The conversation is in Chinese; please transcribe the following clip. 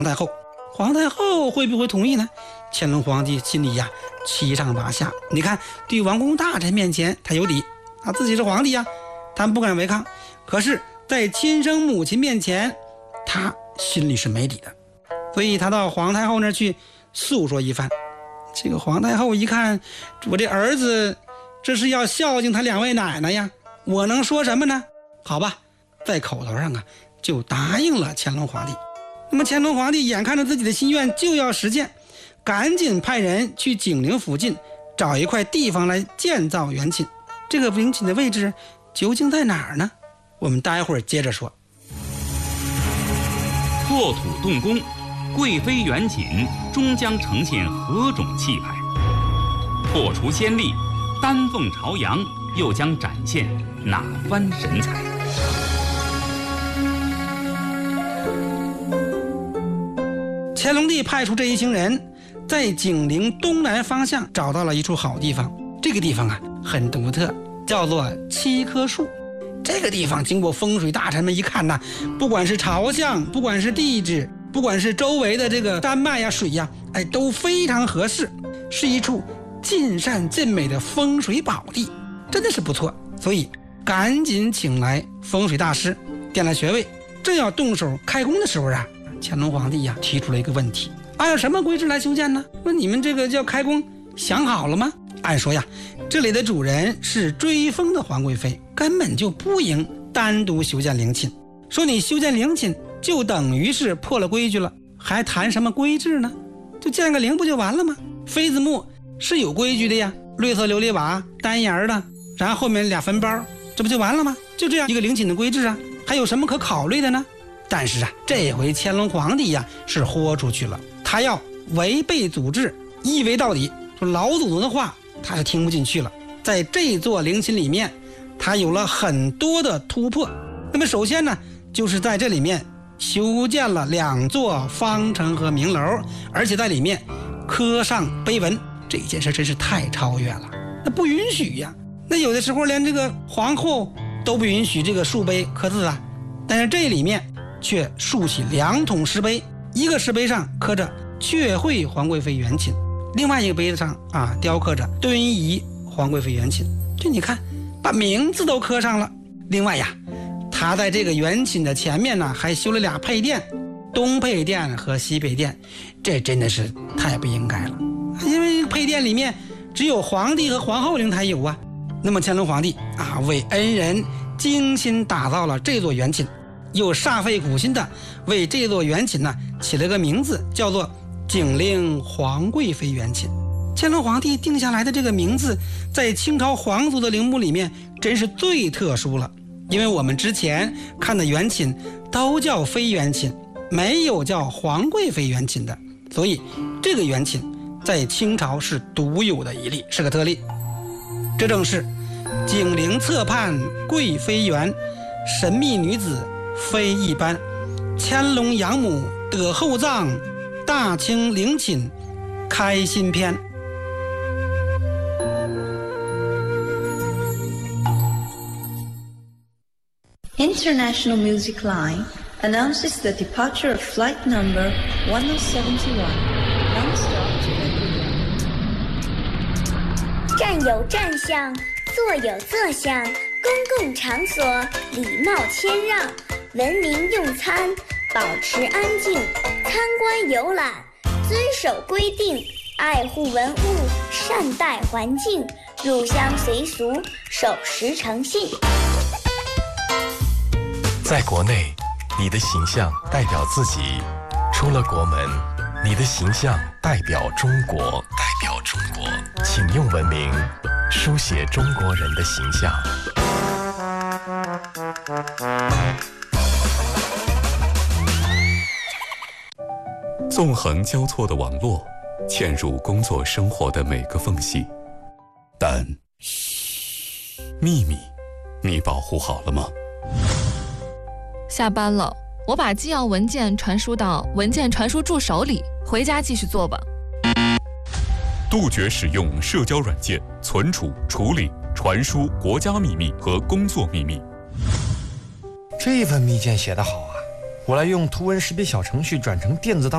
太后。皇太后会不会同意呢？乾隆皇帝心里七上八下。你看，对王公大臣面前他有理，他自己是皇帝他不敢违抗。可是在亲生母亲面前，他心里是没理的。所以他到皇太后那儿去诉说一番。这个皇太后一看，我这儿子这是要孝敬他2位奶奶呀，我能说什么呢？好吧，在口头上就答应了乾隆皇帝。那么乾隆皇帝眼看着自己的心愿就要实现，赶紧派人去景陵附近找一块地方来建造原寝。这个陵寝的位置究竟在哪儿呢？我们待会儿接着说。 破土动工，贵妃原寝终将呈现何种气派？破除先例，丹凤朝阳又将展现哪番神采？ 乾隆帝派出这一行人，在景陵东南方向找到了一处好地方。这个地方很独特，叫做7棵树。这个地方经过风水大臣们一看不管是朝向，不管是地质，不管是周围的这个山脉水都非常合适，是一处尽善尽美的风水宝地，真的是不错。所以赶紧请来风水大师，点了穴位，正要动手开工的时候乾隆皇帝提出了一个问题：按照什么规制来修建呢？说你们这个叫开工想好了吗？按说这里的主人是追封的皇贵妃，根本就不应单独修建陵寝。说你修建陵寝就等于是破了规矩了，还谈什么规制呢？就建个陵不就完了吗？妃子墓是有规矩的呀，绿色琉璃瓦，单檐的，然后后面2坟包，这不就完了吗？就这样一个陵寝的规制还有什么可考虑的呢？但是这回乾隆皇帝是豁出去了，他要违背祖制，一违到底。说老祖宗的话他是听不进去了。在这座陵寝里面，他有了很多的突破。那么首先就是在这里面修建了2座方城和明楼，而且在里面刻上碑文。这件事真是太超越了，那不允许那有的时候连这个皇后都不允许这个竖碑刻字但是这里面却竖起2桶石碑，一个石碑上刻着阙会皇贵妃原寝，另外一个碑子上雕刻着敦仪皇贵妃原寝。这你看，把名字都刻上了。另外他在这个原寝的前面还修了2配殿，东配殿和西配殿，这真的是太不应该了。因为配殿里面只有皇帝和皇后陵才有那么乾隆皇帝为恩人精心打造了这座原寝，又煞费苦心的为这座原寝起了个名字，叫做景陵皇贵妃原寝。乾隆皇帝定下来的这个名字，在清朝皇族的陵墓里面真是最特殊了。因为我们之前看的原寝都叫妃原寝，没有叫皇贵妃原寝的，所以这个原寝在清朝是独有的一例，是个特例。这正是景陵侧畔贵妃园，神秘女子非一般，乾隆养母得厚葬，大清陵寝开新篇。 International Music Line announces the departure of flight number 1071, non-stop to Vancouver. 站有站相，坐有坐相，公共场所礼貌谦让，文明用餐，保持安静，参观游览，遵守规定，爱护文物，善待环境，入乡随俗，守时诚信。 在国内，你的形象代表自己；出了国门，你的形象代表中国。请用文明书写中国人的形象。 纵横交错的网络，嵌入工作生活的每个缝隙。但，秘密，你保护好了吗？ 下班了，我把纪要文件传输到文件传输助手里，回家继续做吧。 杜绝使用社交软件存储、处理、传输国家秘密和工作秘密。 这份密件写得好啊，我来用图文识别小程序转成电子档。